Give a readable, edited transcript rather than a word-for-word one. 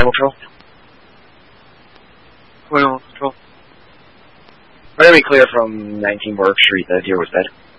Animal Control? Animal Control. We're going to be clear from 19 Burke Street. The deer was dead.